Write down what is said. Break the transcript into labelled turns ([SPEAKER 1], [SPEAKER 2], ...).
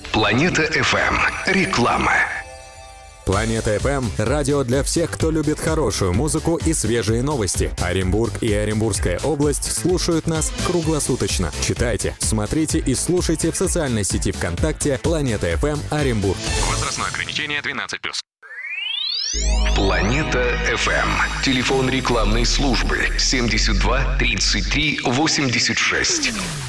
[SPEAKER 1] Планета FM. Реклама.
[SPEAKER 2] Планета FM – радио для всех, кто любит хорошую музыку и свежие новости. Оренбург и Оренбургская область слушают нас круглосуточно. Читайте, смотрите и слушайте в социальной сети ВКонтакте Планета FM Оренбург.
[SPEAKER 3] Возрастное ограничение 12+.
[SPEAKER 1] Планета FM. Телефон рекламной службы 72 33 86.